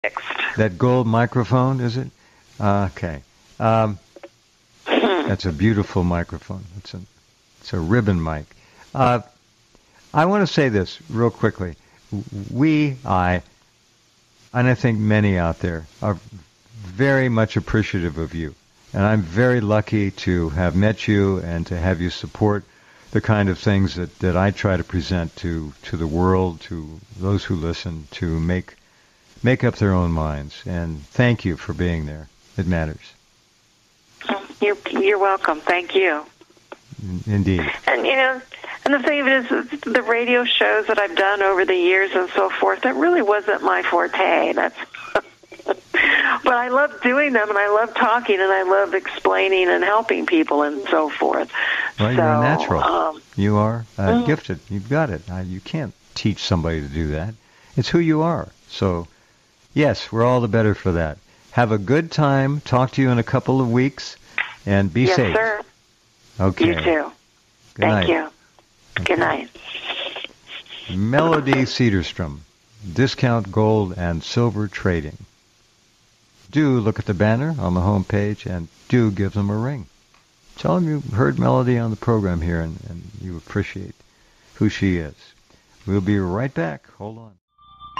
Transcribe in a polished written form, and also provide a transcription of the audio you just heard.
That gold microphone, is it? Okay. That's a beautiful microphone. It's a ribbon mic. I want to say this real quickly. And I think many out there are very much appreciative of you. And I'm very lucky to have met you and to have you support the kind of things that I try to present to the world, to those who listen, to make up their own minds. And thank you for being there. It matters. You're welcome. Thank you. Indeed. And, and the thing of it is, the radio shows that I've done over the years and so forth, that really wasn't my forte. But I love doing them, and I love talking, and I love explaining and helping people and so forth. Well, you're a natural. You are gifted. You've got it. You can't teach somebody to do that. It's who you are. So, yes, we're all the better for that. Have a good time. Talk to you in a couple of weeks, and be safe. Yes, sir. Okay. You too. Thank you. Okay. Good night. Melody Cedarstrom, Discount Gold and Silver Trading. Do look at the banner on the home page and do give them a ring. Tell them you heard Melody on the program here and you appreciate who she is. We'll be right back. Hold on.